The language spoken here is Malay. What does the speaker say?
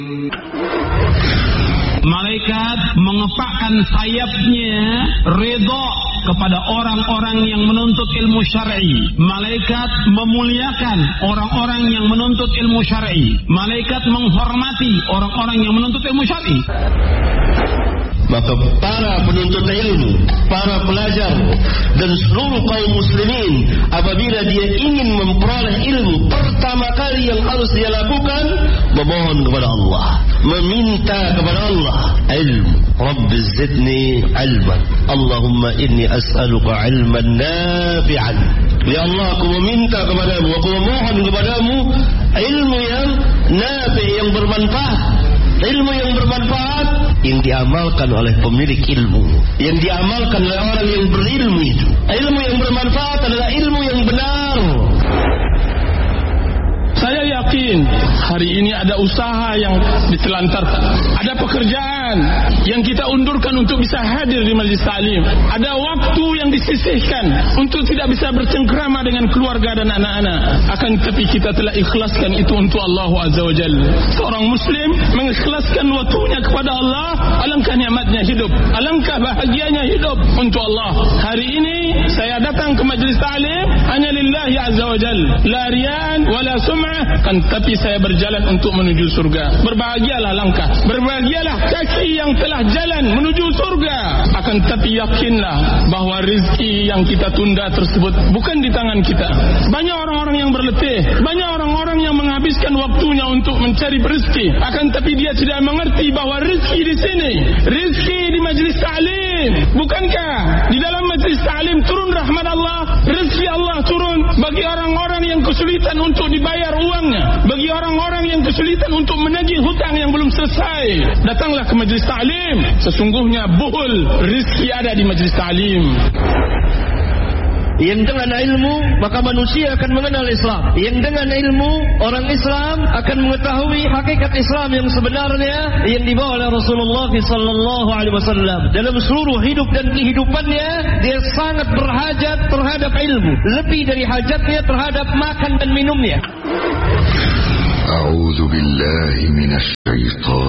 Malaikat mengepakkan sayapnya redha kepada orang-orang yang menuntut ilmu syar'i. Malaikat memuliakan orang-orang yang menuntut ilmu syar'i. Malaikat menghormati orang-orang yang menuntut ilmu syar'i. Maka para penuntut ilmu, para pelajar dan seluruh kaum muslimin, apabila dia ingin memperoleh ilmu, pertama kali yang harus dia lakukan memohon kepada Allah, meminta kepada Allah ilmu. Rabbi zidni ilman, Allahumma inni as'aluka ilman nafi'an. Ya Allah, aku meminta kepadamu, aku memohon kepadamu ilmu yang nafi', yang bermanfaat. Ilmu yang bermanfaat yang diamalkan oleh pemilik ilmu, yang diamalkan oleh orang yang berilmu itu. Ilmu yang bermanfaat adalah ilmu yang benar. Saya yakin hari ini ada usaha yang ditelantarkan, ada pekerjaan yang kita undurkan untuk bisa hadir di majlis taklim, ada waktu yang disisihkan untuk tidak bisa bercengkrama dengan keluarga dan anak-anak. Akan tetapi kita telah ikhlaskan itu untuk Allah Azza wa Jalla. Seorang muslim mengikhlaskan waktunya kepada Allah, alangkah nikmatnya hidup, alangkah bahagianya hidup untuk Allah. Hari ini saya datang ke majlis taklim hanya lillahi Azza wa Jalla, la riyan wala sum'ah, kan tapi saya berjalan untuk menuju surga. Berbahagialah langkah, berbahagialah kaki yang telah jalan menuju surga. Akan tapi yakinlah bahawa rezeki yang kita tunda tersebut bukan di tangan kita. Banyak orang-orang yang berletih, banyak orang-orang yang menghabiskan waktunya untuk mencari rezeki. Akan tapi dia tidak mengerti bahawa rezeki di sini, rezeki di majlis ta'lim. Bukankah di dalam majlis ta'lim turun rahmat Allah, rezeki Allah turun bagi orang-orang yang kesulitan untuk dibayar uangnya, bagi orang-orang yang kesulitan untuk menagih hutang yang belum selesai. Datanglah ke majlis ta'lim. Sesungguhnya buhul rezeki ada di majlis ta'lim. Yang dengan ilmu maka manusia akan mengenal Islam. Yang dengan ilmu orang Islam akan mengetahui hakikat Islam yang sebenarnya yang dibawa oleh Rasulullah sallallahu alaihi wasallam. Dalam seluruh hidup dan kehidupannya dia sangat berhajat terhadap ilmu, lebih dari hajatnya terhadap makan dan minumnya. A'udzu billahi minasy syaithan